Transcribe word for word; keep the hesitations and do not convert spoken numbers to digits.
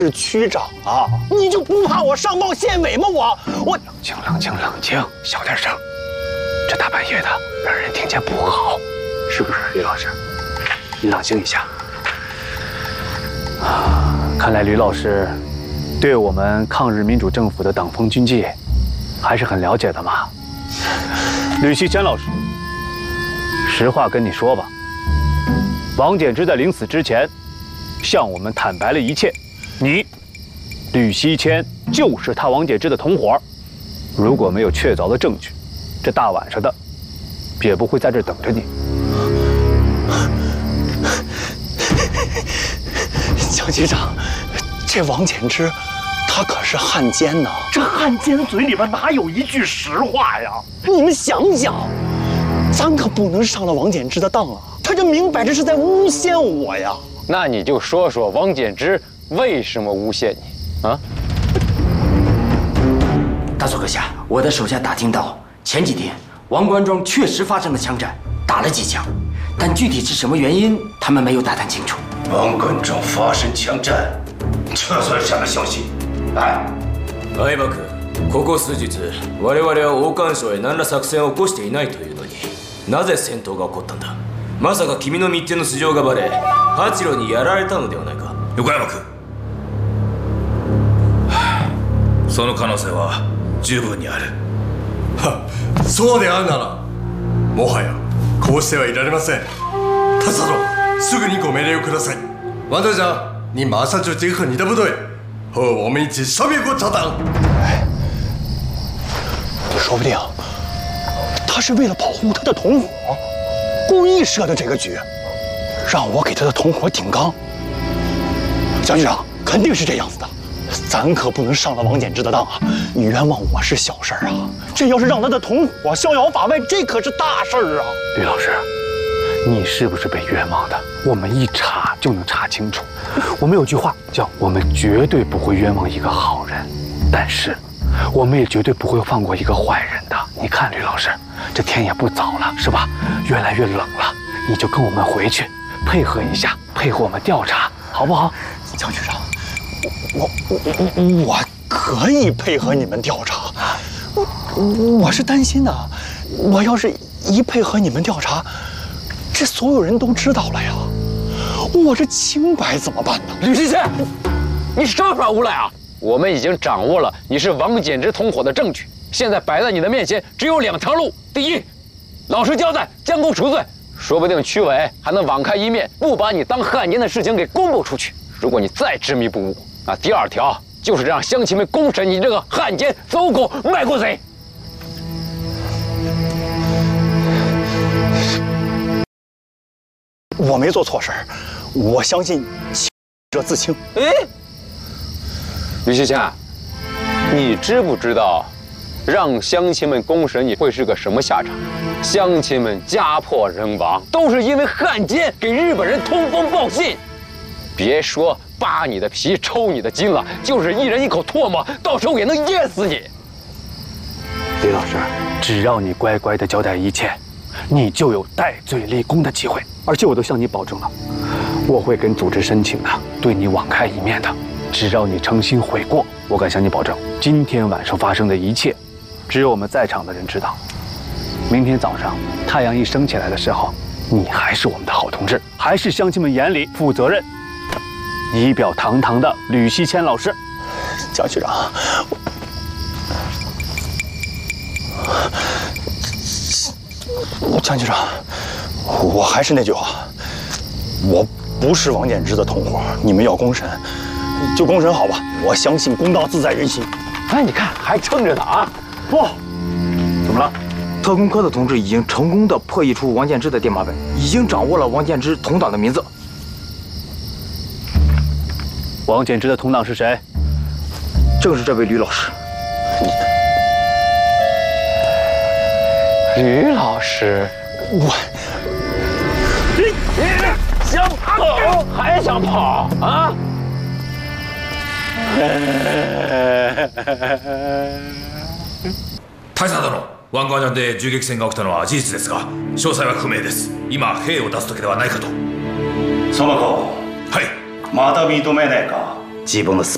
是区长啊，你就不怕我上报县委吗？我我冷静冷静冷静，小点声，这大半夜的让人听见不好，是不是，吕老师？你冷静一下。啊，看来吕老师对我们抗日民主政府的党风军纪还是很了解的嘛。吕锡谦老师，实话跟你说吧，王简之在临死之前向我们坦白了一切。你，吕锡谦就是他王简之的同伙。如果没有确凿的证据，这大晚上的也不会在这儿等着你。 蒋局长，这王简之，他可是汉奸呐！ 这汉奸嘴里边哪有一句实话呀？ 你们想想，咱可不能上了王简之的当啊！他这明摆着是在诬陷我呀！ 那你就说说王简之为什么诬陷你啊？ 大佐阁下，我的手下打听到，前几天王官庄确实发生了枪战，打了几枪，但具体是什么原因，他们没有打探清楚。 王官庄发生枪战，这算什么消息？哎， 相葉君、ここ数日我々は王冠省へ何ら作戦を起こしていないというのに、なぜ戦闘が起こったんだ？まさか君の密偵の素性がバレ、八郎にやられたのではないか？ 横山君、その可能性は十分にある。 は、そうであるなら、もはやこうしてはいられません。大佐殿，すぐにご命令をください。王队长，你马上就结合你的部队，和我们一起消灭国民党。 哎，说不定他是为了保护他的同伙，故意设的这个局，让我给他的同伙顶缸。蒋局长，肯定是这样子的，咱可不能上了王简之的当啊！冤枉我是小事儿啊，这要是让他的同伙逍遥法外，这可是大事儿啊！ 吕老师，你是不是被冤枉的？我们一查就能查清楚。我们有句话叫“我们绝对不会冤枉一个好人”，但是我们也绝对不会放过一个坏人的。你看，吕老师，这天也不早了，是吧？越来越冷了，你就跟我们回去，配合一下，配合我们调查，好不好？ 蒋局长，我我我我可以配合你们调查，我我是担心呢，我要是一配合你们调查，这所有人都知道了呀，我这清白怎么办呢？ 吕锡谦，你少耍无赖啊！我们已经掌握了你是王简之同伙的证据，现在摆在你的面前只有两条路：第一，老实交代，将功赎罪，说不定区委还能网开一面，不把你当汉奸的事情给公布出去。如果你再执迷不悟，那第二条就是让乡亲们公审你这个汉奸、走狗、卖国贼。 我没做错事儿，我相信清者自清。 哎，吕锡谦，你知不知道，让乡亲们公审你会是个什么下场？乡亲们家破人亡，都是因为汉奸给日本人通风报信。别说扒你的皮、抽你的筋了，就是一人一口唾沫，到时候也能噎死你。 吕老师，只要你乖乖的交代一切，你就有戴罪立功的机会。而且我都向你保证了，我会跟组织申请的，对你网开一面的。只要你诚心悔过，我敢向你保证，今天晚上发生的一切，只有我们在场的人知道。明天早上太阳一升起来的时候，你还是我们的好同志，还是乡亲们眼里负责任、仪表堂堂的吕锡谦老师。 蒋局长，我蒋局长，我还是那句话，我不是王简之的同伙，你们要公审就公审好吧，我相信公道自在人心。 哎，你看还撑着呢啊！ 不，怎么了？特工科的同志已经成功的破译出王建之的电码本，已经掌握了王建之同党的名字。 王建之的同党是谁？ 正是这位吕老师。 吕老师， 我， 想跑还想跑啊？ 大佐殿、湾岸山で銃撃戦が起きたのは事実ですが、詳細は不明です。今兵を出す時ではないかと。 その子、 はい。 また認めねえか。 基本的死